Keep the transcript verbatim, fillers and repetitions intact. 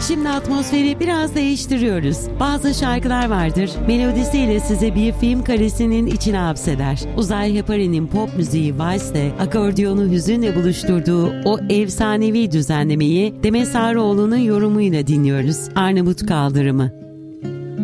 Şimdi atmosferi biraz değiştiriyoruz. Bazı şarkılar vardır, melodisiyle size bir film karesinin içine hapseder. Uzay Hepari'nin pop müziği Vals'te akordiyonu hüzünle buluşturduğu o efsanevi düzenlemeyi Demet Sarıoğlu'nun yorumuyla dinliyoruz. Arnavut Kaldırımı.